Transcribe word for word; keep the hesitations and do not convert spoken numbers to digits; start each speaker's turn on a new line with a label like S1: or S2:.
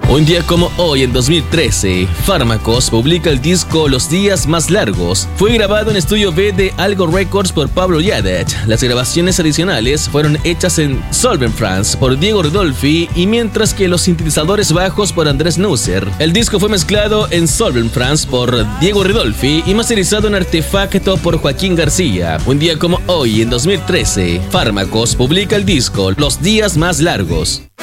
S1: Un día como hoy, en dos mil trece, Fármacos publica el disco Los Días Más Largos. Fue grabado en Estudio B de Algo Records por Pablo Yadet. Las grabaciones adicionales fueron hechas en Solven, France, por Diego Ridolfi, y mientras que los sintetizadores bajos por Andrés Nusser. El disco fue mezclado en Solven, France, por Diego Ridolfi y masterizado en Artefacto por Joaquín García. Un día como hoy, en dos mil trece, Fármacos publica el disco Los Días Más Largos.